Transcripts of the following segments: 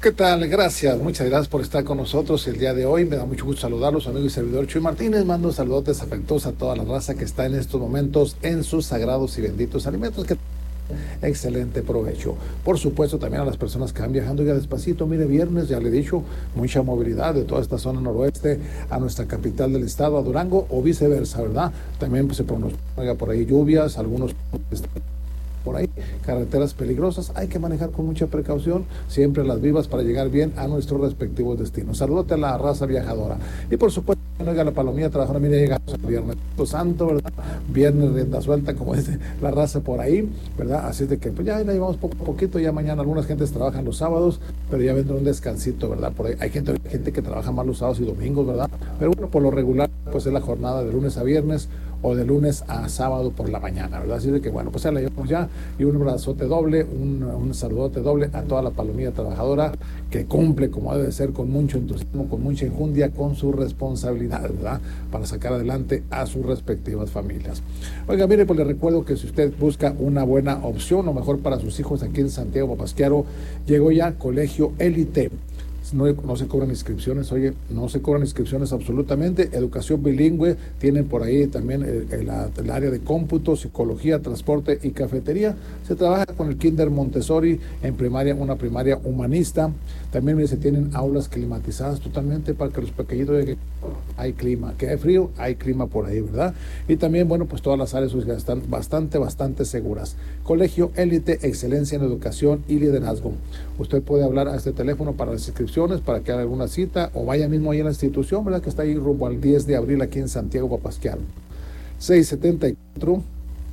¿Qué tal? Gracias, muchas gracias por estar con nosotros el día de hoy. Me da mucho gusto saludarlos, amigo y servidor Chuy Martínez. Mando saludos afectuosos a toda la raza que está en estos momentos en sus sagrados y benditos alimentos. Que excelente provecho. Por supuesto, también a las personas que van viajando ya despacito. Mire, viernes, ya le he dicho, mucha movilidad de toda esta zona noroeste a nuestra capital del estado, a Durango, o viceversa, ¿verdad? También pues, se pronostica por ahí lluvias, algunos por ahí, carreteras peligrosas, hay que manejar con mucha precaución, siempre las vivas para llegar bien a nuestros respectivos destinos. Saludote a la raza viajadora. Y por supuesto, oiga, la palomilla trabajadora, mire, llegamos al Viernes Santo, ¿verdad? Viernes rienda suelta, como dice la raza por ahí, ¿verdad? Así es de que, pues ya la llevamos poco a poquito, ya mañana algunas gentes trabajan los sábados, pero ya vendrá un descansito, ¿verdad? Por ahí hay gente que trabaja más los sábados y domingos, ¿verdad? Pero bueno, por lo regular, pues es la jornada de lunes a viernes, o de lunes a sábado por la mañana, ¿verdad? Así de que bueno, pues ya la llevamos ya, y un abrazote doble, un saludote doble a toda la palomilla trabajadora que cumple como debe ser, con mucho entusiasmo, con mucha enjundia, con su responsabilidad, ¿verdad? Para sacar adelante a sus respectivas familias. Oiga, mire, pues le recuerdo que si usted busca una buena opción, o mejor para sus hijos aquí en Santiago Papasquiaro, llegó ya Colegio Élite. No se cobran inscripciones, oye, no se cobran inscripciones absolutamente. Educación bilingüe, tienen por ahí también el área de cómputo, psicología, transporte y cafetería. Se trabaja con el Kinder Montessori en primaria, una primaria humanista. También se tienen aulas climatizadas totalmente para que los pequeñitos vean que hay clima, que hay frío, hay clima por ahí, ¿verdad? Y también, bueno, pues todas las áreas están bastante seguras. Colegio Élite, excelencia en educación y liderazgo. Usted puede hablar a este teléfono para las inscripciones, para que haga alguna cita, o vaya mismo ahí a la institución, ¿verdad? Que está ahí rumbo al 10 de abril aquí en Santiago Papasquiaro. 674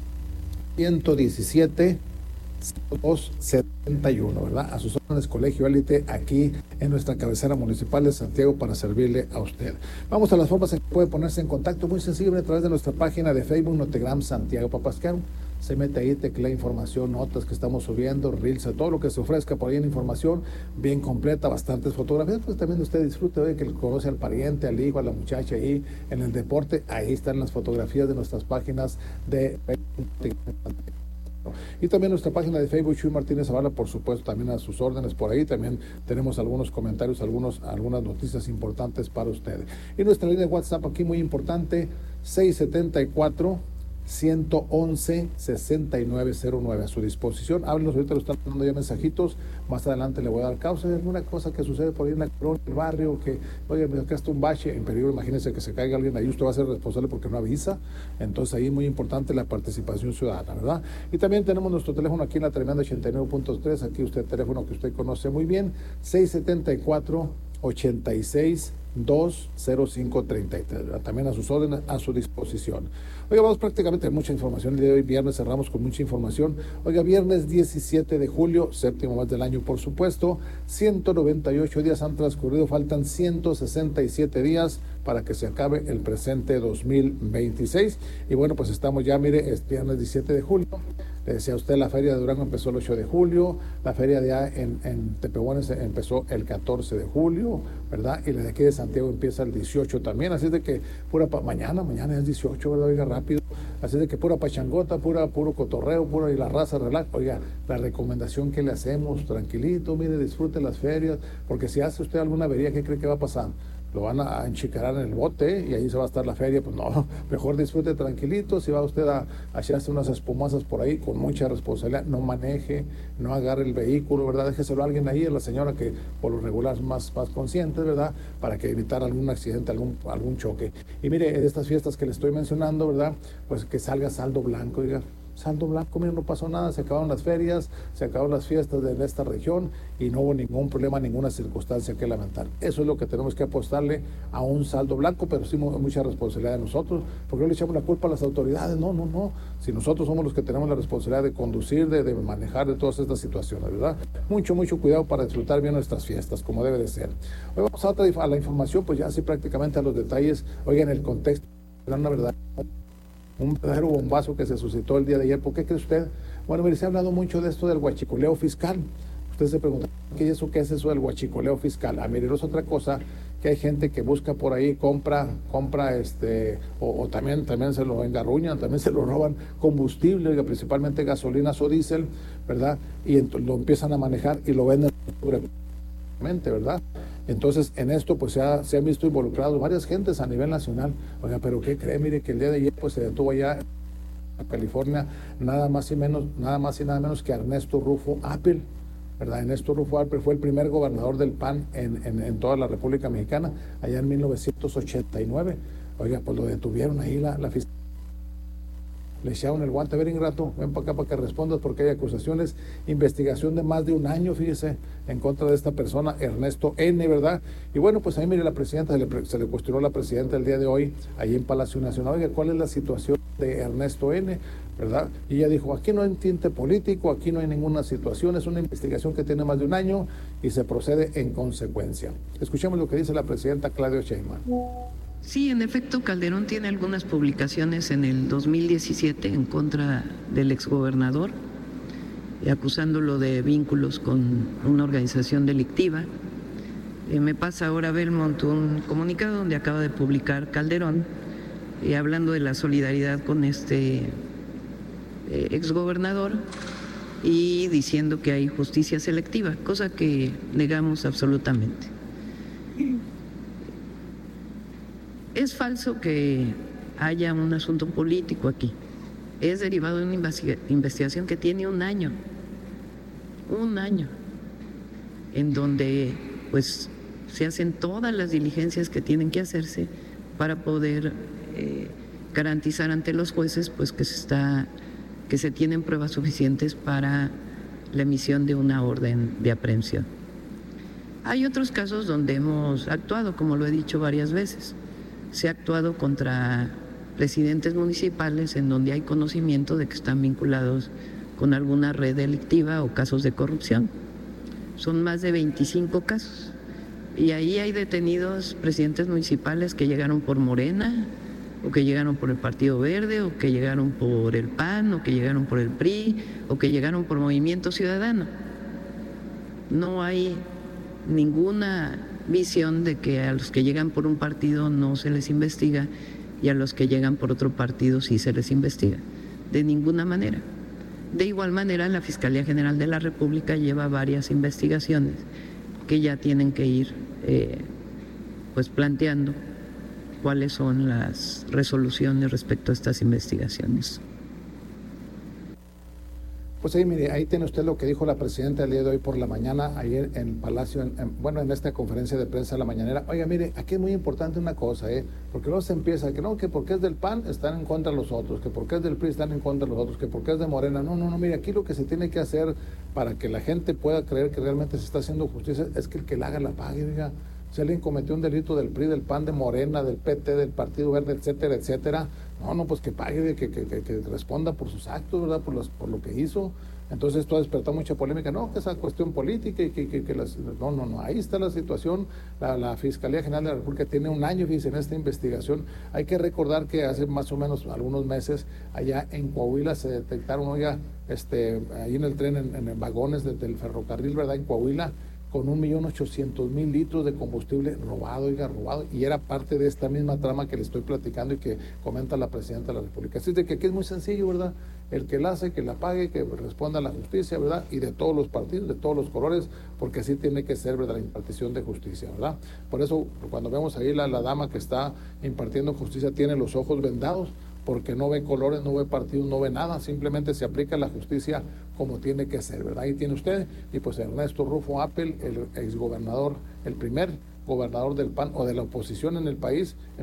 117 271, ¿verdad? A sus órdenes, Colegio Élite, aquí en nuestra cabecera municipal de Santiago, para servirle a usted. Vamos a las formas en que puede ponerse en contacto, muy sencillo, a través de nuestra página de Facebook, Notegram Santiago Papasquiaro. Se mete ahí, teclea información, notas que estamos subiendo, reels, todo lo que se ofrezca por ahí en información bien completa, bastantes fotografías, pues también usted disfrute, oye, que conoce al pariente, al hijo, a la muchacha ahí en el deporte. Ahí están las fotografías de nuestras páginas de Facebook. Y también nuestra página de Facebook, Chuy Martínez Zavala, por supuesto, también a sus órdenes por ahí. También tenemos algunos comentarios, algunas noticias importantes para ustedes. Y nuestra línea de WhatsApp aquí muy importante, 674 111 6909, a su disposición. Háblenos, ahorita lo están dando ya mensajitos, más adelante le voy a dar causa de alguna cosa que sucede por ahí en la colonia, el barrio, que, oye, acá está un bache en peligro, imagínense que se caiga alguien ahí, usted va a ser responsable porque no avisa. Entonces ahí muy importante la participación ciudadana, ¿verdad? Y también tenemos nuestro teléfono aquí en la tremenda 89.3, aquí usted, teléfono que usted conoce muy bien, 674 86 20533, también a sus órdenes, a su disposición. Oiga, vamos prácticamente mucha información. El día de hoy, viernes, cerramos con mucha información. Oiga, viernes 17 de julio, séptimo mes del año, por supuesto. 198 días han transcurrido, faltan 167 días para que se acabe el presente 2026. Y bueno, pues estamos ya, mire, es viernes 17 de julio. Le decía a usted, la feria de Durango empezó el 8 de julio, la feria de en Tepehuanes empezó el 14 de julio, ¿verdad? Y la de aquí de Santiago empieza el 18 también, así de que mañana es 18, ¿verdad? Oiga, rápido. Así de que pura pachangota, puro cotorreo, y la raza relax. Oiga, la recomendación que le hacemos, tranquilito, mire, disfrute las ferias, porque si hace usted alguna avería, ¿qué cree que va a pasar? Lo van a enchicarar en el bote y ahí se va a estar la feria. Pues no, mejor disfrute tranquilito. Si va usted a echarse unas espumazas por ahí, con mucha responsabilidad, no maneje, no agarre el vehículo, ¿verdad? Déjeselo a alguien ahí, a la señora que por lo regular es más consciente, ¿verdad? Para que evitar algún accidente, algún choque. Y mire, de estas fiestas que le estoy mencionando, ¿verdad? Pues que salga saldo blanco, diga. Saldo blanco, mira, no pasó nada, se acabaron las ferias, se acabaron las fiestas de esta región y no hubo ningún problema, ninguna circunstancia que lamentar. Eso es lo que tenemos que apostarle, a un saldo blanco, pero sí mucha responsabilidad de nosotros, porque no le echamos la culpa a las autoridades, no. Si nosotros somos los que tenemos la responsabilidad de conducir, de manejar, de todas estas situaciones, ¿verdad? Mucho cuidado para disfrutar bien nuestras fiestas, como debe de ser. Hoy vamos a la información, pues ya así prácticamente a los detalles. Oigan, el contexto, la verdad, un verdadero bombazo que se suscitó el día de ayer. ¿Por qué cree usted? Bueno, mire, se ha hablado mucho de esto del huachicoleo fiscal. Usted se pregunta, ¿qué es eso del huachicoleo fiscal? Mire, no es otra cosa que hay gente que busca por ahí, compra o también se lo engarruñan, también se lo roban combustible, principalmente gasolinas o diésel, ¿verdad? Y lo empiezan a manejar y lo venden ¿verdad? Entonces, en esto pues se han visto involucrados varias gentes a nivel nacional. Oiga, pero ¿qué cree? Mire que el día de ayer pues se detuvo allá en California nada más y nada menos que Ernesto Rufo Apel, ¿verdad? Ernesto Rufo Apel fue el primer gobernador del PAN en toda la República Mexicana, allá en 1989. Oiga, pues lo detuvieron ahí la fiscalía. Le echaron el guante. A ver, ingrato, ven para acá para que respondas, porque hay acusaciones, investigación de más de un año, fíjese, en contra de esta persona, Ernesto N., ¿verdad? Y bueno, pues ahí mire, la presidenta, se le cuestionó a la presidenta el día de hoy, ahí en Palacio Nacional, oiga, ¿cuál es la situación de Ernesto N., ¿verdad? Y ella dijo, aquí no hay tinte político, aquí no hay ninguna situación, es una investigación que tiene más de un año y se procede en consecuencia. Escuchemos lo que dice la presidenta Claudia Sheinbaum. Sí, en efecto, Calderón tiene algunas publicaciones en el 2017 en contra del exgobernador, acusándolo de vínculos con una organización delictiva. Me pasa ahora Belmont un comunicado donde acaba de publicar Calderón, hablando de la solidaridad con este exgobernador y diciendo que hay justicia selectiva, cosa que negamos absolutamente. Es falso que haya un asunto político aquí. Es derivado de una investigación que tiene un año, en donde pues se hacen todas las diligencias que tienen que hacerse para poder garantizar ante los jueces pues que se tienen pruebas suficientes para la emisión de una orden de aprehensión. Hay otros casos donde hemos actuado, como lo he dicho varias veces. Se ha actuado contra presidentes municipales en donde hay conocimiento de que están vinculados con alguna red delictiva o casos de corrupción. Son más de 25 casos. Y ahí hay detenidos presidentes municipales que llegaron por Morena, o que llegaron por el Partido Verde, o que llegaron por el PAN, o que llegaron por el PRI, o que llegaron por Movimiento Ciudadano. No hay ninguna visión de que a los que llegan por un partido no se les investiga y a los que llegan por otro partido sí se les investiga. De ninguna manera. De igual manera, la Fiscalía General de la República lleva varias investigaciones que ya tienen que ir pues planteando cuáles son las resoluciones respecto a estas investigaciones. Pues ahí, mire, ahí tiene usted lo que dijo la presidenta el día de hoy por la mañana, ayer en Palacio, en esta conferencia de prensa de la mañanera. Oiga, mire, aquí es muy importante una cosa, porque luego se empieza, que no, que porque es del PAN están en contra de los otros, que porque es del PRI están en contra de los otros, que porque es de Morena. No, mire, aquí lo que se tiene que hacer para que la gente pueda creer que realmente se está haciendo justicia es que el que la haga la pague, oiga. Si alguien cometió un delito del PRI, del PAN, de Morena, del PT, del Partido Verde, etcétera, etcétera, pues que pague, que responda por sus actos, ¿verdad? Por lo que hizo. Entonces esto ha despertado mucha polémica. No, que esa cuestión política y no, ahí está la situación. La Fiscalía General de la República tiene un año, fíjense, en esta investigación. Hay que recordar que hace más o menos algunos meses allá en Coahuila se detectaron, oiga, ahí en el tren, en vagones del ferrocarril, ¿verdad? En Coahuila, con 1.800.000 litros de combustible robado, y era parte de esta misma trama que le estoy platicando y que comenta la presidenta de la República. Así es de que aquí es muy sencillo, ¿verdad? El que la hace, que la pague, que responda a la justicia, ¿verdad? Y de todos los partidos, de todos los colores, porque así tiene que ser, ¿verdad? La impartición de justicia, ¿verdad? Por eso, cuando vemos ahí la dama que está impartiendo justicia, tiene los ojos vendados, porque no ve colores, no ve partidos, no ve nada, simplemente se aplica la justicia como tiene que ser, ¿verdad? Ahí tiene usted, y pues Ernesto Rufo Apel, el exgobernador, el primer gobernador del PAN o de la oposición en el país en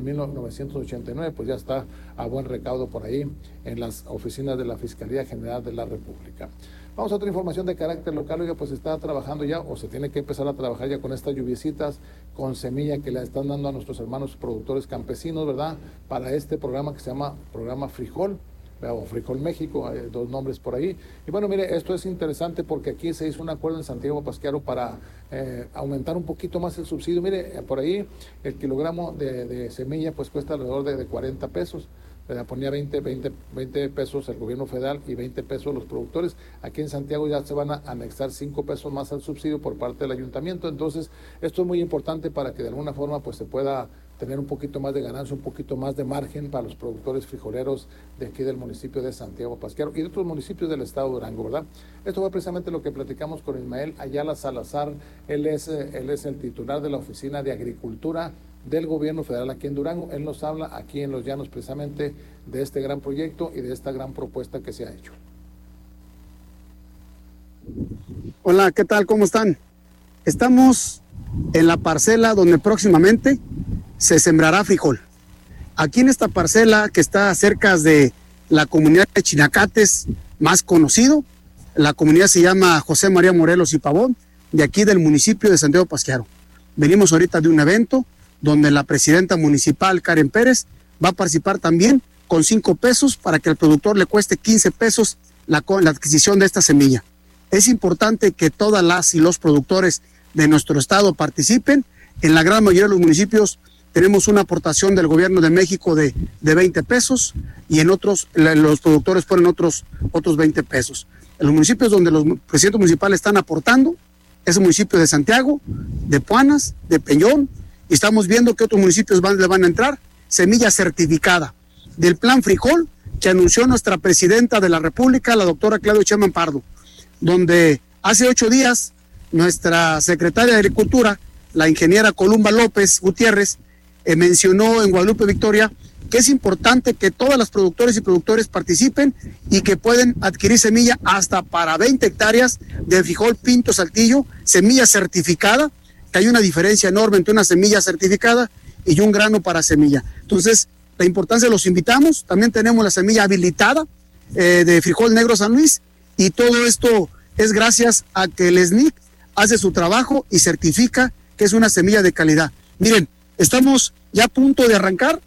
1989, pues ya está a buen recaudo por ahí en las oficinas de la Fiscalía General de la República. Vamos a otra información de carácter local. Oiga, pues está trabajando ya, o se tiene que empezar a trabajar ya con estas lluviecitas con semilla que le están dando a nuestros hermanos productores campesinos, ¿verdad? Para este programa que se llama Programa Frijol, o Frijol México, hay dos nombres por ahí. Y bueno, mire, esto es interesante porque aquí se hizo un acuerdo en Santiago Pasquero para aumentar un poquito más el subsidio. Mire, por ahí el kilogramo de semilla pues cuesta alrededor de 40 pesos. Ponía 20 pesos el gobierno federal y 20 pesos los productores. Aquí en Santiago ya se van a anexar 5 pesos más al subsidio por parte del ayuntamiento. Entonces, esto es muy importante para que de alguna forma pues se pueda tener un poquito más de ganancia, un poquito más de margen para los productores frijoleros de aquí del municipio de Santiago Pasquero y de otros municipios del estado de Durango, ¿verdad? Esto fue precisamente lo que platicamos con Ismael Ayala Salazar. Él es el titular de la Oficina de Agricultura del Gobierno Federal aquí en Durango. Él nos habla aquí en Los Llanos precisamente de este gran proyecto y de esta gran propuesta que se ha hecho. Hola, ¿qué tal? ¿Cómo están? Estamos en la parcela donde próximamente se sembrará frijol. Aquí en esta parcela que está cerca de la comunidad de Chinacates, más conocido, la comunidad se llama José María Morelos y Pavón, de aquí del municipio de Santiago Pasquero. Venimos ahorita de un evento donde la presidenta municipal, Karen Pérez, va a participar también con 5 pesos para que al productor le cueste 15 pesos la adquisición de esta semilla. Es importante que todas las y los productores de nuestro estado participen. En la gran mayoría de los municipios tenemos una aportación del gobierno de México de 20 pesos y en otros los productores ponen otros 20 pesos. En los municipios donde los presidentes municipales están aportando es el municipio de Santiago, de Puanas, de Peñón, y estamos viendo que otros municipios le van a entrar semilla certificada del plan frijol que anunció nuestra presidenta de la República, la doctora Claudia Sheinbaum Pardo, donde hace 8 días nuestra secretaria de Agricultura, la ingeniera Columba López Gutiérrez, mencionó en Guadalupe Victoria que es importante que todas las productores y productores participen y que pueden adquirir semilla hasta para 20 hectáreas de frijol Pinto Saltillo, semilla certificada, que hay una diferencia enorme entre una semilla certificada y un grano para semilla. Entonces, la importancia, los invitamos. También tenemos la semilla habilitada de frijol negro San Luis, y todo esto es gracias a que el SNIC hace su trabajo y certifica que es una semilla de calidad. Miren, estamos ya a punto de arrancar.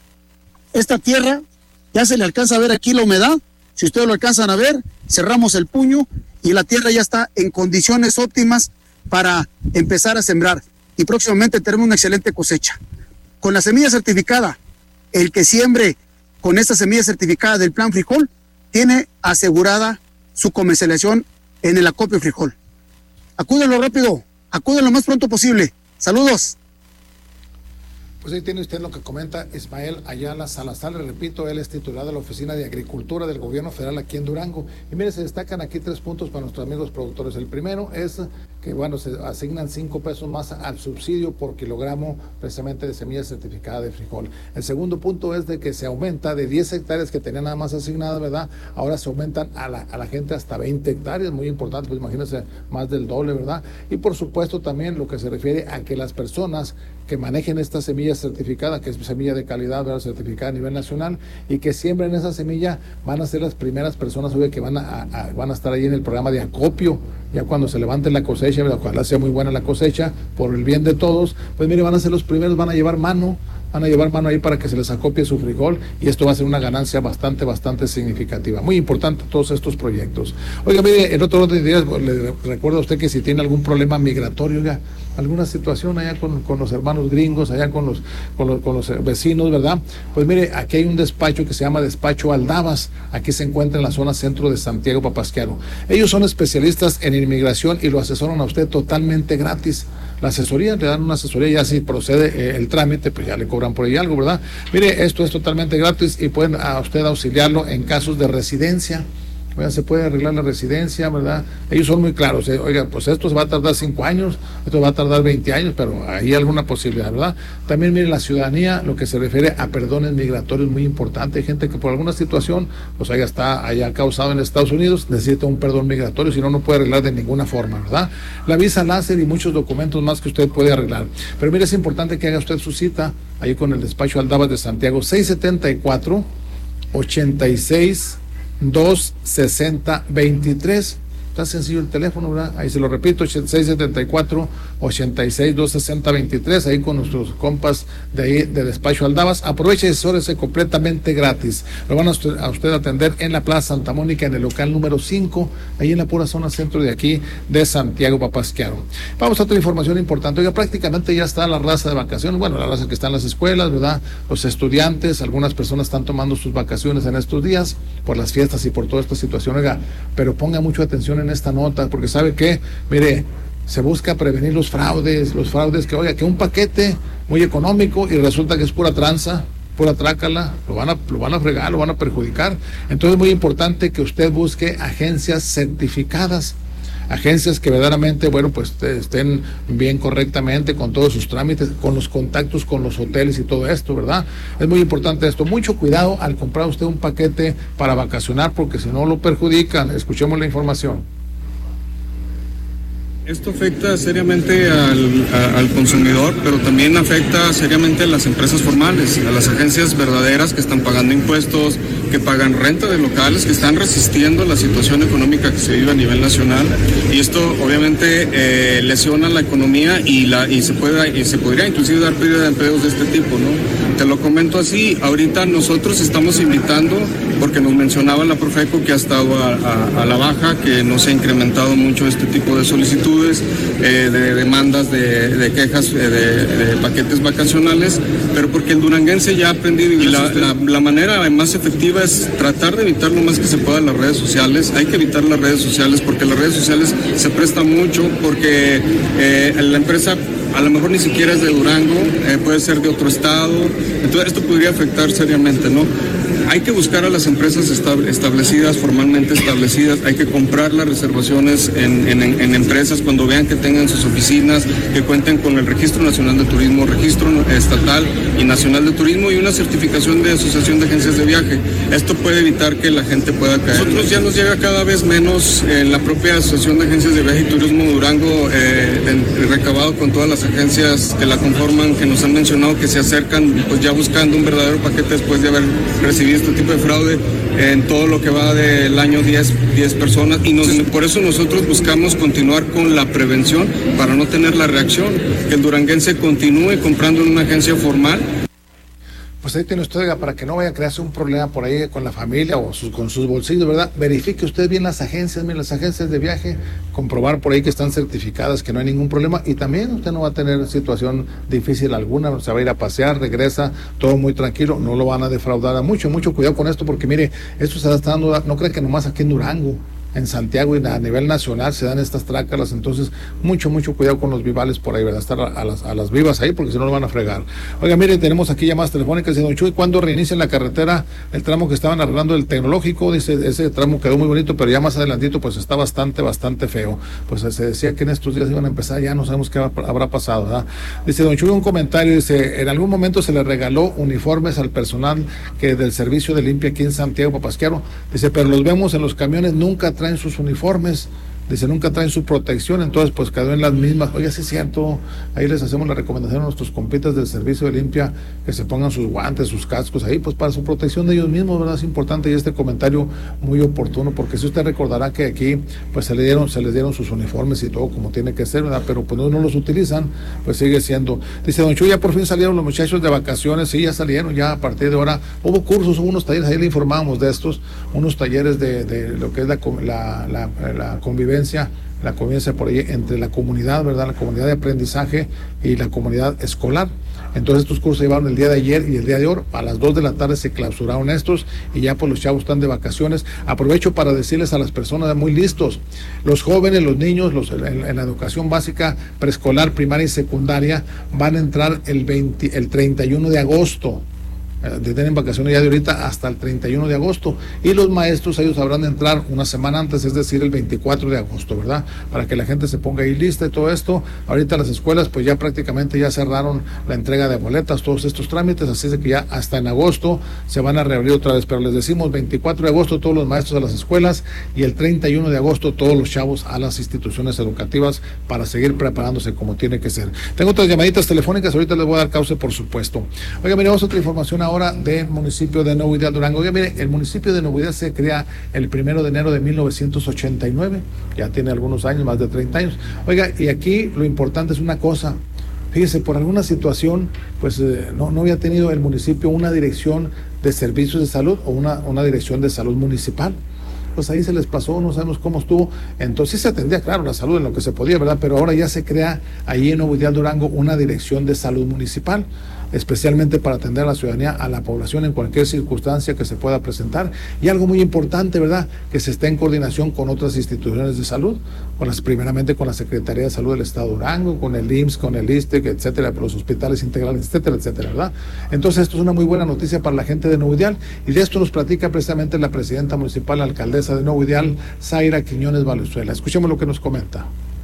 Esta tierra, ya se le alcanza a ver aquí la humedad. Si ustedes lo alcanzan a ver, cerramos el puño y la tierra ya está en condiciones óptimas para empezar a sembrar. Y próximamente tenemos una excelente cosecha. Con la semilla certificada, el que siembre con esta semilla certificada del plan frijol tiene asegurada su comercialización en el acopio frijol. Acúdenlo rápido, acúdenlo lo más pronto posible. Saludos. Pues ahí tiene usted lo que comenta Ismael Ayala Salazar. Le repito, él es titular de la Oficina de Agricultura del Gobierno Federal aquí en Durango. Y mire, se destacan aquí 3 puntos para nuestros amigos productores. El primero es que, bueno, se asignan 5 pesos más al subsidio por kilogramo precisamente de semilla certificada de frijol. El segundo punto es de que se aumenta de 10 hectáreas que tenían nada más asignadas, ¿verdad? Ahora se aumentan a la gente hasta 20 hectáreas, muy importante, pues imagínense, más del doble, ¿verdad? Y por supuesto también lo que se refiere a que las personas que manejen esta semilla certificada, que es semilla de calidad, ¿verdad?, certificada a nivel nacional, y que siembren esa semilla, van a ser las primeras personas, obvio, que van a estar ahí en el programa de acopio, ya cuando se levante la cosecha, ¿verdad?, ojalá sea muy buena la cosecha, por el bien de todos, pues mire, van a ser los primeros, van a llevar mano ahí para que se les acopie su frijol, y esto va a ser una ganancia bastante significativa. Muy importante todos estos proyectos. Oiga, mire, el otro orden de días, le recuerdo a usted que si tiene algún problema migratorio, oiga, alguna situación allá con los hermanos gringos, allá con los vecinos, ¿verdad? Pues mire, aquí hay un despacho que se llama Despacho Aldabas, aquí se encuentra en la zona centro de Santiago Papasquiaro. Ellos son especialistas en inmigración y lo asesoran a usted totalmente gratis. La asesoría, le dan una asesoría, ya si procede el trámite, pues ya le cobran por ahí algo, ¿verdad? Mire, esto es totalmente gratis y pueden a usted auxiliarlo en casos de residencia. Oiga, se puede arreglar la residencia, ¿verdad? Ellos son muy claros, oiga, pues esto va a tardar 5 años, esto va a tardar 20 años, pero hay alguna posibilidad, ¿verdad? También, mire, la ciudadanía, lo que se refiere a perdones migratorios, muy importante. Hay gente que por alguna situación, pues haya causado en Estados Unidos, necesita un perdón migratorio, si no, no puede arreglar de ninguna forma, ¿verdad? La visa láser y muchos documentos más que usted puede arreglar. Pero mire, es importante que haga usted su cita ahí con el despacho Aldabas de Santiago, 674-86-260-23. Está sencillo el teléfono, ¿verdad? Ahí se lo repito, 674-86-260-23, ahí con nuestros compas de ahí de Despacho Aldabas. Aproveche y asesórese completamente gratis. Lo van a usted atender en la Plaza Santa Mónica, en el local número 5, ahí en la pura zona centro de aquí de Santiago Papasquiaro. Vamos a otra información importante. Oiga, prácticamente ya está la raza de vacaciones, bueno, la raza que está en las escuelas, ¿verdad? Los estudiantes, algunas personas están tomando sus vacaciones en estos días por las fiestas y por toda esta situación, oiga, pero ponga mucha atención en esta nota, porque sabe que, mire, se busca prevenir los fraudes que, oiga, que un paquete muy económico, y resulta que es pura tranza, pura trácala, lo van a fregar, lo van a perjudicar. Entonces es muy importante que usted busque agencias certificadas, agencias que verdaderamente, bueno, pues estén bien correctamente con todos sus trámites, con los contactos con los hoteles y todo esto, ¿verdad? Es muy importante esto. Mucho cuidado al comprar usted un paquete para vacacionar, porque si no lo perjudican. Escuchemos la información. Esto afecta seriamente al consumidor, pero también afecta seriamente a las empresas formales, a las agencias verdaderas que están pagando impuestos, que pagan renta de locales, que están resistiendo la situación económica que se vive a nivel nacional. Y esto obviamente lesiona la economía y se podría inclusive dar pérdida de empleos de este tipo, ¿no? Te lo comento así, ahorita nosotros estamos invitando, porque nos mencionaba la Profeco que ha estado a la baja, que no se ha incrementado mucho este tipo de solicitudes, de demandas, de quejas, de paquetes vacacionales, pero porque el duranguense ya ha aprendido, y la manera más efectiva es tratar de evitar lo más que se pueda las redes sociales. Hay que evitar las redes sociales porque las redes sociales se prestan mucho, porque la empresa a lo mejor ni siquiera es de Durango, puede ser de otro estado, entonces esto podría afectar seriamente, ¿no? Hay que buscar a las empresas establecidas, formalmente establecidas, hay que comprar las reservaciones en empresas cuando vean que tengan sus oficinas, que cuenten con el Registro Nacional de Turismo, Registro Estatal y Nacional de Turismo y una certificación de Asociación de Agencias de Viaje. Esto puede evitar que la gente pueda caer. Nosotros ya nos llega cada vez menos en la propia Asociación de Agencias de Viaje y Turismo Durango, recabado con todas las agencias que la conforman, que nos han mencionado que se acercan pues ya buscando un verdadero paquete después de haber recibido este tipo de fraude en todo lo que va del año 10 personas, y por eso nosotros buscamos continuar con la prevención para no tener la reacción, que el duranguense continúe comprando en una agencia formal. Pues ahí tiene usted, para que no vaya a crearse un problema por ahí con la familia o con sus bolsillos, ¿verdad? Verifique usted bien las agencias, miren, las agencias de viaje, comprobar por ahí que están certificadas, que no hay ningún problema, y también usted no va a tener situación difícil alguna, se va a ir a pasear, regresa, todo muy tranquilo, no lo van a defraudar. Mucho cuidado con esto, porque mire, esto se está dando, no creen que nomás aquí en Durango, en Santiago y a nivel nacional se dan estas trácalas. Entonces mucho cuidado con los vivales por ahí, ¿verdad? Estar a las vivas ahí, porque si no lo van a fregar. Oiga, mire, tenemos aquí llamadas telefónicas. Dice don Chuy, ¿cuándo reinician la carretera, el tramo que estaban arreglando el Tecnológico? Dice, ese tramo quedó muy bonito, pero ya más adelantito pues está bastante feo. Pues se decía que en estos días iban a empezar, ya no sabemos qué habrá pasado, ¿verdad? Dice don Chuy, un comentario, dice, en algún momento se le regaló uniformes al personal del servicio de limpia aquí en Santiago Papasquiaro. Dice, pero los vemos en los camiones, nunca traen sus uniformes, dice, nunca traen su protección, entonces pues quedó en las mismas. Oiga, sí es cierto, ahí les hacemos la recomendación a nuestros compitas del servicio de limpia que se pongan sus guantes, sus cascos ahí, pues para su protección de ellos mismos, ¿verdad? Es importante, y este comentario muy oportuno, porque si usted recordará que aquí pues se les dieron sus uniformes y todo como tiene que ser, ¿verdad? Pero pues no los utilizan, pues sigue siendo. Dice don Chuy, ya por fin salieron los muchachos de vacaciones. Sí, ya salieron, ya a partir de ahora hubo cursos, hubo unos talleres, ahí le informábamos de estos, unos talleres de lo que es la convivencia, por ahí entre la comunidad, ¿verdad? La comunidad de aprendizaje y la comunidad escolar. Entonces estos cursos se llevaron el día de ayer y el día de hoy, a las 2 de la tarde se clausuraron estos, y ya pues los chavos están de vacaciones. Aprovecho para decirles a las personas muy listos, los jóvenes, los niños, en la educación básica, preescolar, primaria y secundaria, van a entrar el 31 de agosto. Tienen vacaciones ya de ahorita hasta el 31 de agosto, y los maestros, ellos habrán de entrar una semana antes, es decir, el 24 de agosto, ¿verdad? Para que la gente se ponga ahí lista y todo esto. Ahorita las escuelas pues ya prácticamente ya cerraron la entrega de boletas, todos estos trámites, así es que ya hasta en agosto se van a reabrir otra vez, pero les decimos 24 de agosto todos los maestros a las escuelas, y el 31 de agosto todos los chavos a las instituciones educativas, para seguir preparándose como tiene que ser. Tengo otras llamaditas telefónicas, ahorita les voy a dar cauce, por supuesto. Oiga, miramos otra información ahora del municipio de Nuevo Ideal, Durango. Oiga, mire, el municipio de Nuevo Ideal se crea el 1 de enero de 1989, ya tiene algunos años, más de 30 años. Oiga, y aquí lo importante es una cosa, fíjese, por alguna situación, pues no había tenido el municipio una dirección de servicios de salud o una dirección de salud municipal. pues ahí se les pasó, no sabemos cómo estuvo. Entonces se atendía, claro, la salud en lo que se podía, ¿verdad? Pero ahora ya se crea ahí en Nuevo Ideal Durango una dirección de salud municipal, especialmente para atender a la ciudadanía, a la población en cualquier circunstancia que se pueda presentar. Y algo muy importante, ¿verdad?, que se esté en coordinación con otras instituciones de salud, primeramente con la Secretaría de Salud del Estado de Durango, con el IMSS, con el ISSSTE, etcétera, los hospitales integrales, etcétera, etcétera, ¿verdad? Entonces esto es una muy buena noticia para la gente de Nuevo Ideal, y de esto nos platica precisamente la presidenta municipal, la alcaldesa de Nuevo Ideal, Zaira Quiñones Valenzuela. Escuchemos lo que nos comenta.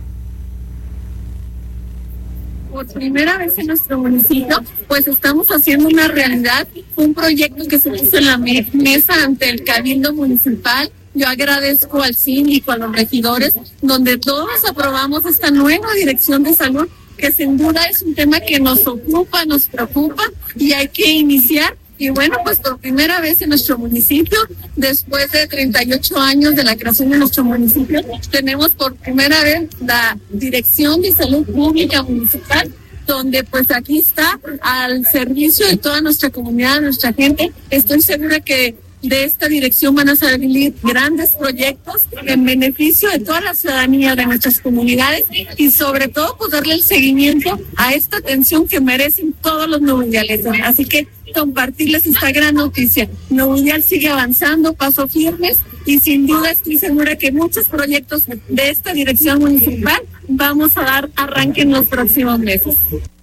Por primera vez en nuestro municipio, pues estamos haciendo una realidad, un proyecto que se puso en la mesa ante el Cabildo Municipal. Yo agradezco al síndico, a los regidores, donde todos aprobamos esta nueva dirección de salud, que sin duda es un tema que nos ocupa, nos preocupa, y hay que iniciar. Y bueno, pues por primera vez en nuestro municipio, después de 38 años de la creación de nuestro municipio, tenemos por primera vez la Dirección de Salud Pública Municipal, donde pues aquí está al servicio de toda nuestra comunidad, nuestra gente. Estoy segura que de esta dirección van a salir grandes proyectos en beneficio de toda la ciudadanía de nuestras comunidades, y sobre todo pues darle el seguimiento a esta atención que merecen todos los nuevoidealeses. Así que compartirles esta gran noticia. Nuevo Ideal sigue avanzando, paso firmes, y sin duda estoy segura que muchos proyectos de esta dirección municipal vamos a dar arranque en los próximos meses.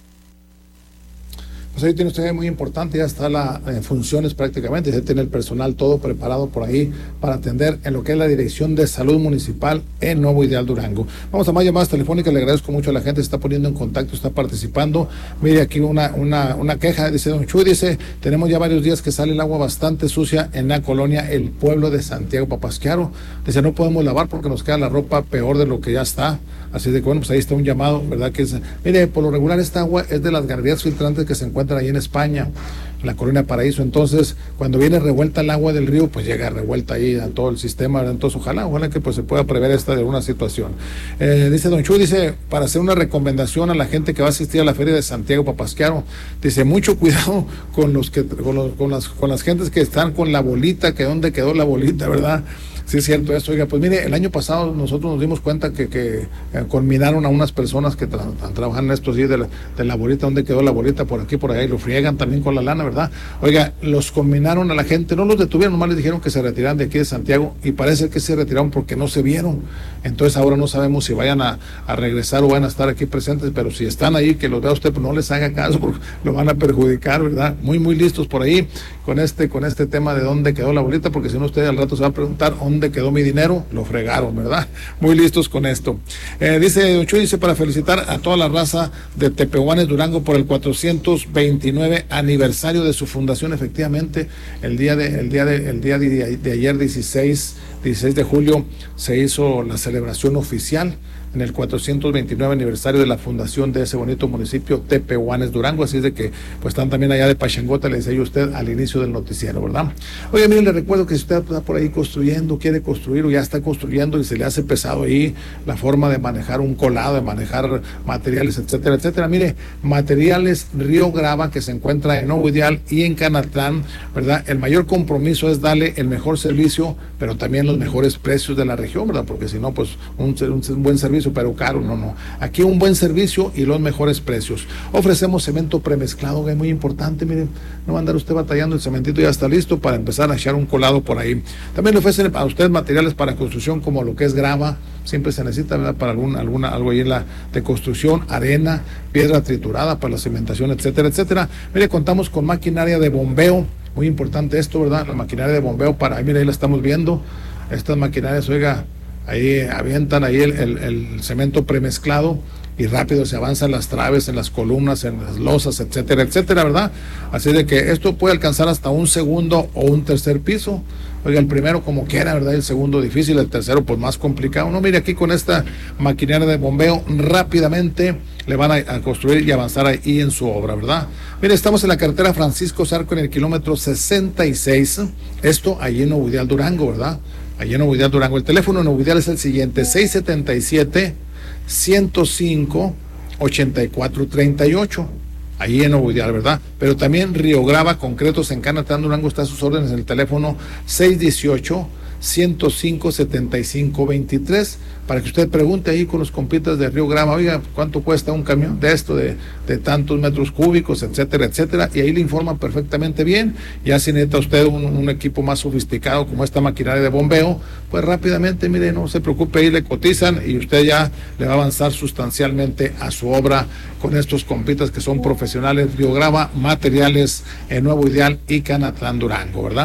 Pues ahí tiene usted muy importante, ya está la funciones prácticamente, ya tiene el personal todo preparado por ahí para atender en lo que es la Dirección de Salud Municipal en Nuevo Ideal Durango. Vamos a más llamadas telefónicas, le agradezco mucho a la gente, se está poniendo en contacto, está participando. Mire aquí una queja, dice don Chuy, dice, tenemos ya varios días que sale el agua bastante sucia en la colonia El Pueblo de Santiago Papasquiaro. Dice, no podemos lavar porque nos queda la ropa peor de lo que ya está. Así de que bueno, pues ahí está un llamado, ¿verdad? Que es, mire, por lo regular esta agua es de las galerías filtrantes que se encuentran ahí en España, en la Colonia Paraíso. Entonces, cuando viene revuelta el agua del río, pues llega revuelta ahí a todo el sistema, ¿verdad? Entonces, ojalá que pues se pueda prever esta de alguna situación. Dice don Chuy, dice, para hacer una recomendación a la gente que va a asistir a la Feria de Santiago Papasquiaro, dice, mucho cuidado con las gentes que están con la bolita, que dónde quedó la bolita, ¿verdad? Sí, es cierto eso. Oiga, pues mire, el año pasado nosotros nos dimos cuenta que conminaron a unas personas que trabajan en esto, sí, de la bolita, ¿dónde quedó la bolita? Por aquí, por allá, y lo friegan también con la lana, ¿verdad? Oiga, los conminaron a la gente, no los detuvieron, nomás les dijeron que se retiraran de aquí de Santiago, y parece que se retiraron porque no se vieron. Entonces ahora no sabemos si vayan a regresar o van a estar aquí presentes, pero si están ahí, que los vea usted, pues no les haga caso, porque lo van a perjudicar, ¿verdad? Muy listos por ahí con este tema de dónde quedó la bolita, porque si no usted al rato se va a preguntar dónde quedó mi dinero, lo fregaron, ¿verdad? Muy listos con esto. Dice don Chuy, dice, para felicitar a toda la raza de Tepehuanes Durango por el 429 aniversario de su fundación. Efectivamente, el día de ayer, 16 de julio, se hizo la celebración oficial en el 429 aniversario de la fundación de ese bonito municipio, Tepehuanes Durango. Así es de que pues están también allá de Pachangota, le decía yo a usted al inicio del noticiero, ¿verdad? Oye, mire, le recuerdo que si usted está por ahí construyendo, quiere construir o ya está construyendo y se le hace pesado ahí la forma de manejar un colado, de manejar materiales, etcétera, etcétera. Mire, Materiales Río Grava, que se encuentra en Nuevo Ideal y en Canatlán, ¿verdad? El mayor compromiso es darle el mejor servicio, pero también los mejores precios de la región, ¿verdad? Porque si no, pues un buen servicio pero caro, no. Aquí un buen servicio y los mejores precios. Ofrecemos cemento premezclado, que es muy importante, miren, no va a andar usted batallando, el cementito ya está listo para empezar a echar un colado por ahí. También le ofrecen a usted materiales para construcción como lo que es grava, siempre se necesita, ¿verdad? Para algo ahí en la de construcción, arena, piedra triturada para la cimentación, etcétera, etcétera. Mire, contamos con maquinaria de bombeo, muy importante esto, ¿verdad? La maquinaria de bombeo mire, ahí la estamos viendo, estas maquinarias, oiga, ahí avientan ahí el cemento premezclado y rápido se avanzan las traves, en las columnas, en las losas, etcétera, etcétera, ¿verdad? Así de que esto puede alcanzar hasta un segundo o un tercer piso. Oiga, el primero como quiera, ¿verdad? El segundo difícil, el tercero pues más complicado. No, mire, aquí con esta maquinaria de bombeo rápidamente le van a construir y avanzar ahí en su obra, ¿verdad? Mire, estamos en la carretera Francisco Zarco en el kilómetro 66, esto allí en Nuevo Ideal Durango, ¿verdad? Allí en Nuevo Ideal Durango. El teléfono de Nuevo Ideal es el siguiente, 677-105-8438. Ahí en Nuevo Ideal, ¿verdad? Pero también Río Grava, Concretos en Canatlán Durango, está a sus órdenes en el teléfono 105-7523, para que usted pregunte ahí con los compitas de Río Grama, oiga, ¿cuánto cuesta un camión de esto, de tantos metros cúbicos, etcétera, etcétera? Y ahí le informan perfectamente bien. Ya si necesita usted un equipo más sofisticado como esta maquinaria de bombeo, pues rápidamente, mire, no se preocupe, ahí le cotizan y usted ya le va a avanzar sustancialmente a su obra con estos compitas que son profesionales. Río Grama, Materiales Nuevo Ideal y Canatlán Durango, ¿verdad?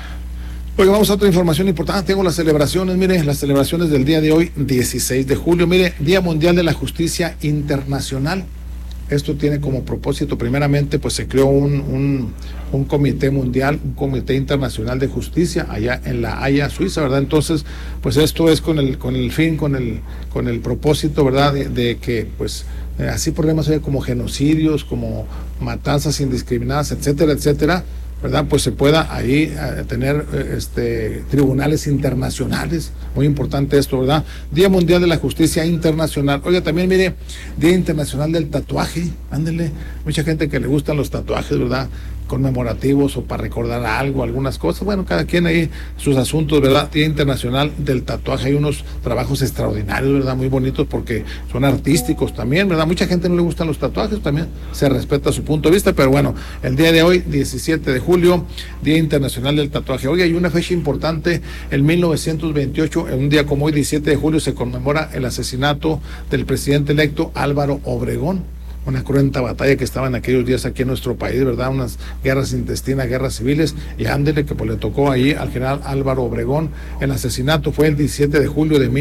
Oiga, vamos a otra información importante. Tengo las celebraciones, mire, las celebraciones del día de hoy, 16 de julio, mire, Día Mundial de la Justicia Internacional. Esto tiene como propósito, primeramente, pues se creó un comité mundial, un comité internacional de justicia allá en La Haya, Suiza, ¿verdad? Entonces, pues esto es con el fin, con el propósito, ¿verdad? De que, pues, así problemas como genocidios, como matanzas indiscriminadas, etcétera, etcétera, ¿verdad? Pues se pueda ahí tener tribunales internacionales. Muy importante esto, ¿verdad? Día Mundial de la Justicia Internacional. Oiga, también mire, Día Internacional del Tatuaje. Ándele, mucha gente que le gustan los tatuajes, ¿verdad? Conmemorativos o para recordar algo, algunas cosas. Bueno, cada quien ahí sus asuntos, ¿verdad? Día Internacional del Tatuaje. Hay unos trabajos extraordinarios, ¿verdad? Muy bonitos porque son artísticos también, ¿verdad? Mucha gente no le gustan los tatuajes, también se respeta su punto de vista, pero bueno, el día de hoy, 17 de julio, Día Internacional del Tatuaje. Oiga, hay una fecha importante, en 1928, en un día como hoy, 17 de julio, se conmemora el asesinato del presidente electo Álvaro Obregón. Una cruenta batalla que estaba en aquellos días aquí en nuestro país, ¿verdad? Unas guerras intestinas, guerras civiles, y ándele que pues le tocó ahí al general Álvaro Obregón. El asesinato fue el 17 de julio de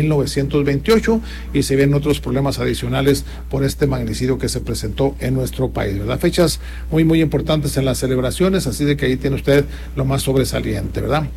1928 y se ven otros problemas adicionales por este magnicidio que se presentó en nuestro país, ¿verdad? Fechas muy, muy importantes en las celebraciones, así de que ahí tiene usted lo más sobresaliente, ¿verdad?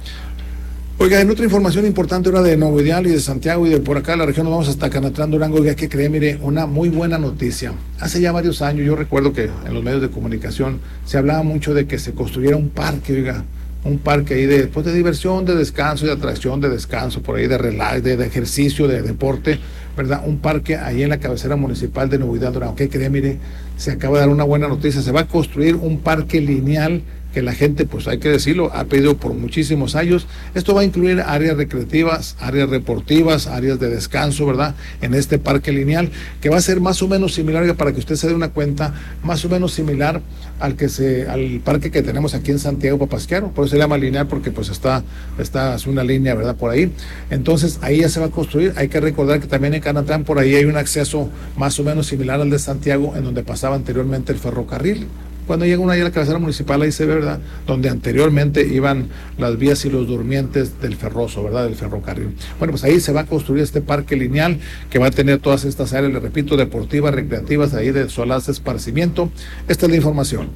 Oiga, en otra información importante ahora de Nuevo Ideal y de Santiago y de por acá de la región, nos vamos hasta Canatlán Durango. Oiga, ¿qué cree? Mire, una muy buena noticia. Hace ya varios años, yo recuerdo que en los medios de comunicación se hablaba mucho de que se construyera un parque, oiga, un parque ahí de diversión, de descanso, de atracción, de descanso, por ahí de relax, de ejercicio, de deporte, ¿verdad? Un parque ahí en la cabecera municipal de Nuevo Ideal Durango. ¿Qué cree? Mire, se acaba de dar una buena noticia. Se va a construir un parque lineal que la gente, pues hay que decirlo, ha pedido por muchísimos años. Esto va a incluir áreas recreativas, áreas deportivas, áreas de descanso, ¿verdad? En este parque lineal, que va a ser más o menos similar, para que usted se dé una cuenta, más o menos similar al parque que tenemos aquí en Santiago Papasquiaro. Por eso se llama lineal, porque pues está una línea, ¿verdad? Por ahí. Entonces, ahí ya se va a construir. Hay que recordar que también en Canatlán, por ahí hay un acceso más o menos similar al de Santiago, en donde pasaba anteriormente el ferrocarril. Cuando llega uno ahí a la cabecera municipal, ahí se ve, ¿verdad?, donde anteriormente iban las vías y los durmientes del ferroso, ¿verdad?, del ferrocarril. Bueno, pues ahí se va a construir este parque lineal que va a tener todas estas áreas, le repito, deportivas, recreativas, ahí de solaz esparcimiento. Esta es la información.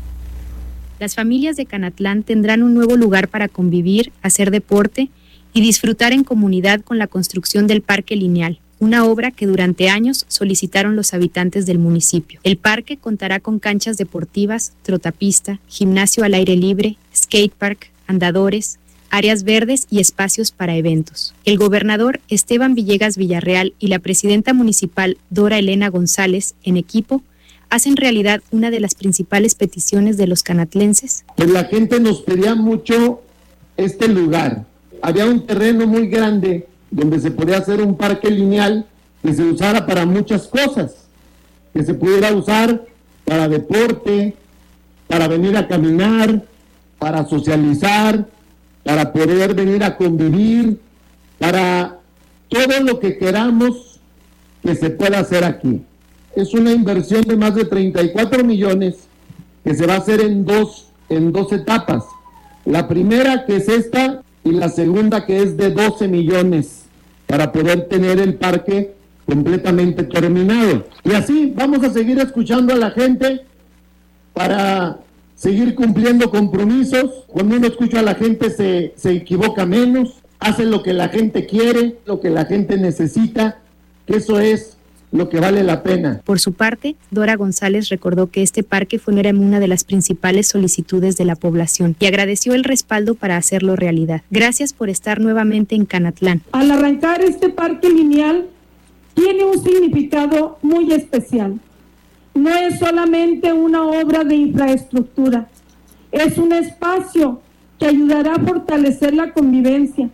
Las familias de Canatlán tendrán un nuevo lugar para convivir, hacer deporte y disfrutar en comunidad con la construcción del parque lineal, una obra que durante años solicitaron los habitantes del municipio. El parque contará con canchas deportivas, trotapista, gimnasio al aire libre, skatepark, andadores, áreas verdes y espacios para eventos. El gobernador Esteban Villegas Villarreal y la presidenta municipal Dora Elena González, en equipo, hacen realidad una de las principales peticiones de los canatlenses. Pues la gente nos pedía mucho este lugar. Había un terreno muy grande donde se podía hacer un parque lineal que se usara para muchas cosas, que se pudiera usar para deporte, para venir a caminar, para socializar, para poder venir a convivir, para todo lo que queramos que se pueda hacer aquí. Es una inversión de más de 34 millones que se va a hacer en dos etapas. La primera, que es esta, y la segunda, que es de 12 millones, para poder tener el parque completamente terminado. Y así vamos a seguir escuchando a la gente para seguir cumpliendo compromisos. Cuando uno escucha a la gente se equivoca menos, hace lo que la gente quiere, lo que la gente necesita, que eso es lo que vale la pena. Por su parte, Dora González recordó que este parque fue una de las principales solicitudes de la población y agradeció el respaldo para hacerlo realidad. Gracias por estar nuevamente en Canatlán. Al arrancar este parque lineal, tiene un significado muy especial. No es solamente una obra de infraestructura, es un espacio que ayudará a fortalecer la convivencia,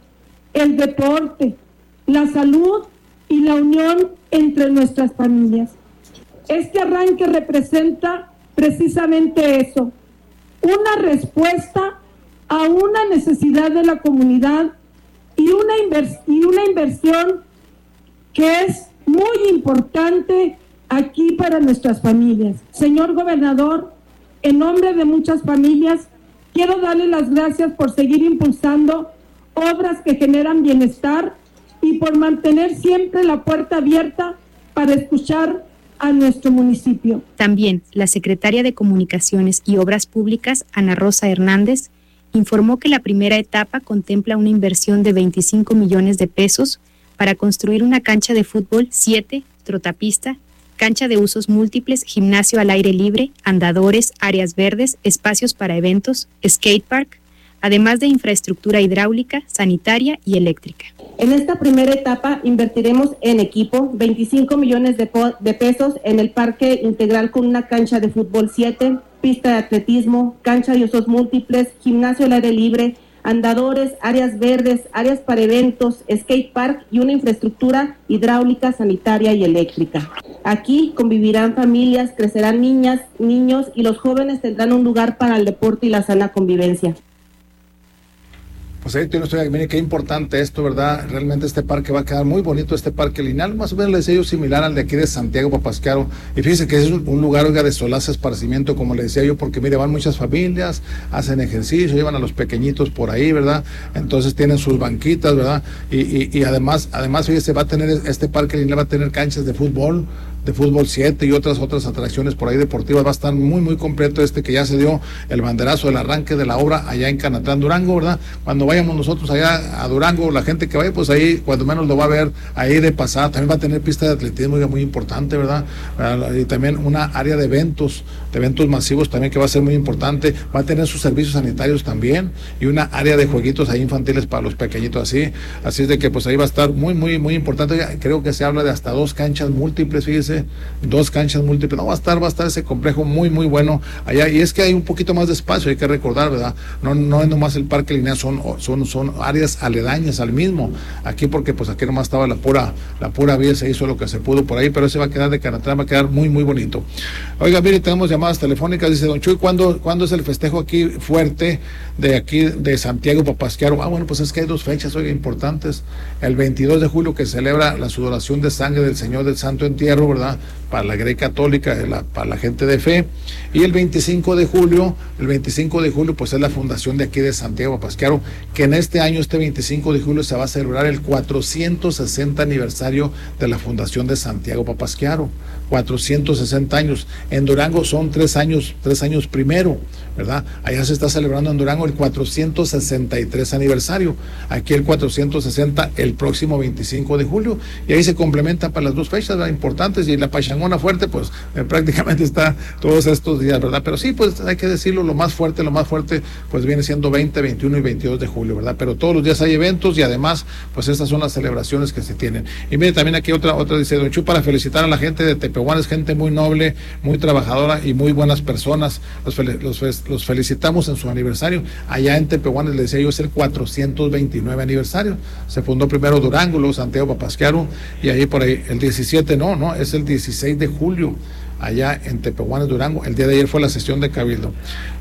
el deporte, la salud y la unión entre nuestras familias. Este arranque representa precisamente eso, una respuesta a una necesidad de la comunidad y una inversión que es muy importante aquí para nuestras familias. Señor gobernador, en nombre de muchas familias, quiero darle las gracias por seguir impulsando obras que generan bienestar y por mantener siempre la puerta abierta para escuchar a nuestro municipio. También la secretaria de Comunicaciones y Obras Públicas, Ana Rosa Hernández, informó que la primera etapa contempla una inversión de 25 millones de pesos para construir una cancha de fútbol 7, trotapista, cancha de usos múltiples, gimnasio al aire libre, andadores, áreas verdes, espacios para eventos, skatepark, además de infraestructura hidráulica, sanitaria y eléctrica. En esta primera etapa invertiremos en equipo 25 millones de pesos en el parque integral con una cancha de fútbol 7, pista de atletismo, cancha de usos múltiples, gimnasio al aire libre, andadores, áreas verdes, áreas para eventos, skate park y una infraestructura hidráulica, sanitaria y eléctrica. Aquí convivirán familias, crecerán niñas, niños y los jóvenes tendrán un lugar para el deporte y la sana convivencia. Pues ahí tiene usted, mire qué importante esto, ¿verdad? Realmente este parque va a quedar muy bonito, este parque lineal, más o menos les decía yo, similar al de aquí de Santiago Papasquiaro. Y fíjense que es un lugar, oiga, de solaz esparcimiento, como le decía yo, porque mire, van muchas familias, hacen ejercicio, llevan a los pequeñitos por ahí, ¿verdad? Entonces tienen sus banquitas, ¿verdad? Y además, fíjese, va a tener, este parque lineal va a tener canchas de fútbol 7 y otras atracciones por ahí deportivas. Va a estar muy, muy completo que ya se dio el banderazo del arranque de la obra allá en Canatlán, Durango, ¿verdad? Cuando vayamos nosotros allá a Durango, la gente que vaya, pues ahí cuando menos lo va a ver ahí de pasada. También va a tener pista de atletismo, muy importante, ¿verdad? Y también una área de eventos masivos también que va a ser muy importante. Va a tener sus servicios sanitarios también y una área de jueguitos ahí infantiles para los pequeñitos, así es de que pues ahí va a estar muy, muy, muy importante. Creo que se habla de hasta 2 canchas múltiples, fíjese, 2 canchas múltiples. No, va a estar ese complejo muy, muy bueno allá. Y es que hay un poquito más de espacio, hay que recordar, ¿verdad? No es nomás el parque lineal, son áreas aledañas al mismo. Aquí porque pues aquí nomás estaba la pura vía, se hizo lo que se pudo por ahí, pero ese va a quedar de Canatlán, va a quedar muy, muy bonito. Oiga, mire, tenemos llamadas telefónicas, dice don Chuy, ¿cuándo es el festejo aquí fuerte de aquí de Santiago Papasquiaro? Bueno, pues es que hay 2 fechas, oiga, importantes. El 22 de julio que celebra la sudoración de sangre del Señor del Santo Entierro, ¿verdad? Para la Grey Católica, para la gente de fe. Y el 25 de julio pues es la fundación de aquí de Santiago Papasquiaro, que en este año, este 25 de julio, se va a celebrar el 460 aniversario de la fundación de Santiago Papasquiaro. 460 años. En Durango son 3 años primero, ¿verdad? Allá se está celebrando en Durango el 463 aniversario. Aquí el 460 el próximo 25 de julio. Y ahí se complementa para las 2 fechas, ¿verdad? Importantes. Y la pachangona fuerte, pues prácticamente está todos estos días, ¿verdad? Pero sí, pues hay que decirlo, lo más fuerte, pues viene siendo 20, 21 y 22 de julio, ¿verdad? Pero todos los días hay eventos y además, pues estas son las celebraciones que se tienen. Y mire, también aquí otra dice don Chu, para felicitar a la gente de Tepehuanes, gente muy noble, muy trabajadora y muy buenas personas. Los felicitamos en su aniversario. Allá en Tepehuanes, les decía yo, es el 429 aniversario. Se fundó primero Durango, luego Santiago Papasquiaro, y ahí por ahí, el 17, no, es el 16 de julio, allá en Tepehuanes, Durango. El día de ayer fue la sesión de Cabildo.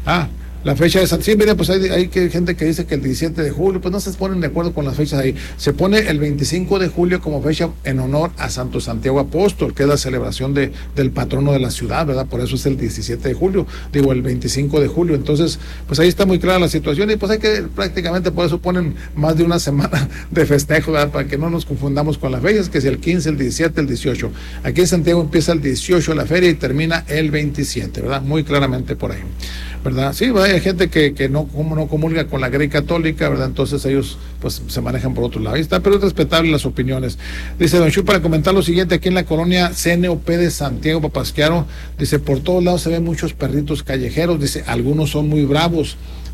La fecha de sí, mire, pues hay gente que dice que el 17 de julio, pues no se ponen de acuerdo con las fechas ahí. Se pone el 25 de julio como fecha en honor a Santo Santiago Apóstol, que es la celebración del patrono de la ciudad, ¿verdad? Por eso es el 17 de julio, el 25 de julio. Entonces, pues ahí está muy clara la situación y pues hay que, prácticamente por eso ponen más de una semana de festejo, ¿verdad? Para que no nos confundamos con las fechas, que es el 15, el 17, el 18. Aquí en Santiago empieza el 18 la feria y termina el 27, ¿verdad? Muy claramente por ahí, ¿verdad? Sí, hay gente que no comulga con la Grey Católica, ¿verdad? Entonces ellos pues se manejan por otro lado. Ahí está, pero es respetable las opiniones. Dice don Chu, para comentar lo siguiente, aquí en la colonia CNOP de Santiago Papasquiaro, dice, por todos lados se ven muchos perritos callejeros, dice, algunos son muy bravos,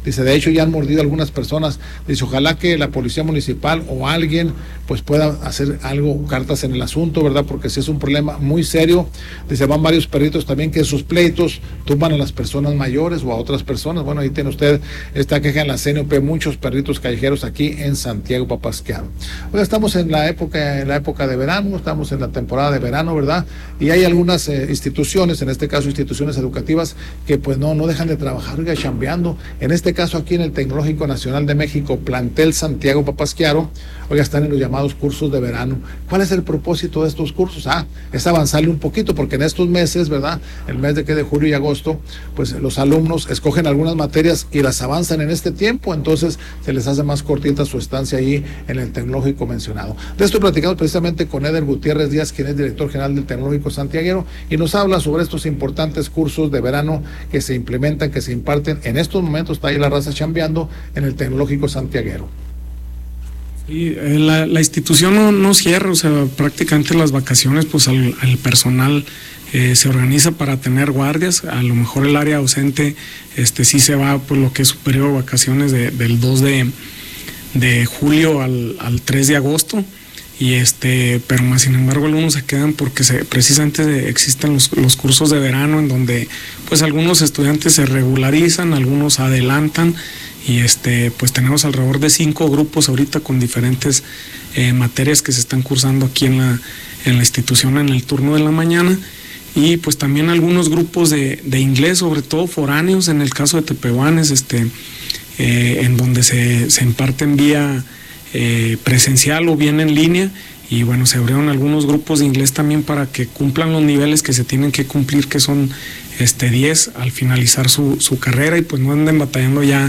Dice, de hecho ya han mordido algunas personas. Dice, ojalá que la policía municipal o alguien pues pueda hacer algo, cartas en el asunto, ¿verdad? Porque sí es un problema muy serio. Dice, van varios perritos también que sus pleitos tumban a las personas mayores o a otras personas. Bueno, ahí tiene usted esta queja en la CNP, muchos perritos callejeros aquí en Santiago Papasquiaro. Hoy estamos en la época de verano, estamos en la temporada de verano, ¿verdad? Y hay algunas instituciones, en este caso instituciones educativas, que pues no dejan de trabajar, chambeando. En este caso aquí en el Tecnológico Nacional de México, plantel Santiago Papasquiaro, hoy están en los llamados cursos de verano. ¿Cuál es el propósito de estos cursos? Es avanzarle un poquito, porque en estos meses, ¿verdad? El mes de julio y agosto, pues los alumnos escogen algunas materias y las avanzan en este tiempo, entonces se les hace más cortita su estancia ahí en el Tecnológico mencionado. De esto platicamos precisamente con Eder Gutiérrez Díaz, quien es director general del Tecnológico Santiaguero, y nos habla sobre estos importantes cursos de verano que se implementan, que se imparten en estos momentos. Está ahí la raza chambeando en el Tecnológico Santiaguero. Sí, la institución no cierra, o sea, prácticamente las vacaciones, pues el personal se organiza para tener guardias. A lo mejor el área docente sí se va por lo que es su periodo de vacaciones del 2 de julio al 3 de agosto. Pero más sin embargo algunos se quedan porque precisamente existen los cursos de verano en donde pues algunos estudiantes se regularizan, algunos adelantan y pues tenemos alrededor de 5 grupos ahorita con diferentes materias que se están cursando aquí en la institución en el turno de la mañana, y pues también algunos grupos de inglés, sobre todo foráneos, en el caso de Tepehuanes, en donde se imparten vía presencial o bien en línea, y bueno, se abrieron algunos grupos de inglés también para que cumplan los niveles que se tienen que cumplir, que son 10 al finalizar su carrera, y pues no anden batallando ya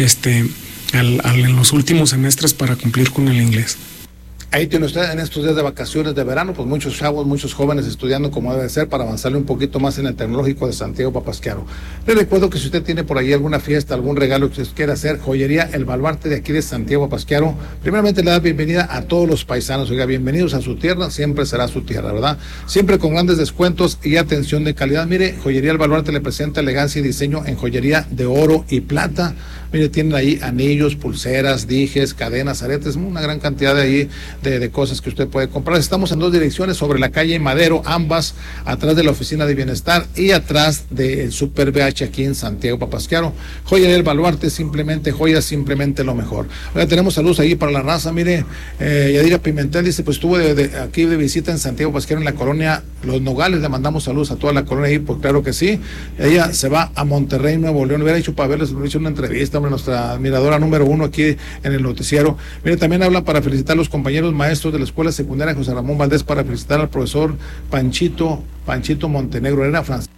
en los últimos semestres para cumplir con el inglés. Ahí tiene usted en estos días de vacaciones de verano, pues muchos chavos, muchos jóvenes estudiando como debe ser para avanzarle un poquito más en el Tecnológico de Santiago Papasquiaro. Le recuerdo que si usted tiene por ahí alguna fiesta, algún regalo que usted quiera hacer, Joyería El Baluarte de aquí de Santiago Papasquiaro, primeramente le da bienvenida a todos los paisanos. Oiga, bienvenidos a su tierra, siempre será su tierra, ¿verdad? Siempre con grandes descuentos y atención de calidad. Mire, Joyería El Baluarte le presenta elegancia y diseño en joyería de oro y plata. Mire, tienen ahí anillos, pulseras, dijes, cadenas, aretes, una gran cantidad de ahí de cosas que usted puede comprar. Estamos en 2 direcciones, sobre la calle Madero, ambas, atrás de la Oficina de Bienestar y atrás del Super BH aquí en Santiago Papasquiaro. Joya del Baluarte, simplemente joya, simplemente lo mejor. Oiga, tenemos saludos ahí para la raza. Mire, Yadira Pimentel dice, pues estuvo aquí de visita en Santiago Papasquiaro, en la colonia Los Nogales. Le mandamos saludos a toda la colonia ahí, pues claro que sí. Ella se va a Monterrey, Nuevo León. Hubiera dicho para verles, hecho una entrevista, hombre, nuestra admiradora número 1 aquí en el noticiero. Mire, también habla para felicitar a los compañeros maestros de la Escuela Secundaria José Ramón Valdés, para felicitar al profesor Panchito Montenegro, era francés.